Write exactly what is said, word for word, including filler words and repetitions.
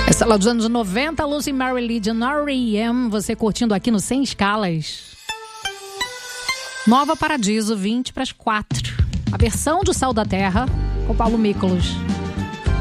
Essa é lá dos anos noventa, Lucy Mary Religion, R E M, você curtindo aqui no Sem Escalas. Nova Paradiso, vinte para as quatro. A versão do Sal da Terra, com Paulo Miklos.